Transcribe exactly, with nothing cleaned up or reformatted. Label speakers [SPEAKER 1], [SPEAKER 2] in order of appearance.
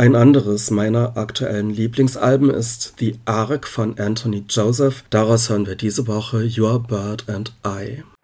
[SPEAKER 1] Ein anderes meiner aktuellen Lieblingsalben ist The Ark von Anthony Joseph. Daraus hören wir diese Woche Your Bird and I.